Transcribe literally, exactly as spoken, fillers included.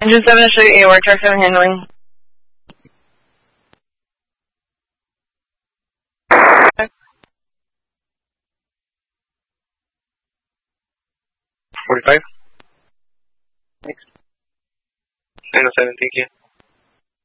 Engine seven, show you A-Word, track seven handling. forty-five. Thanks. nine oh seven, thank you.